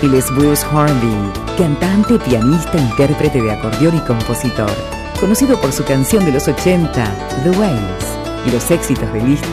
Él es Bruce Hornby, cantante, pianista, intérprete de acordeón y compositor, conocido por su canción de los 80, The Waves, y los éxitos de Liszt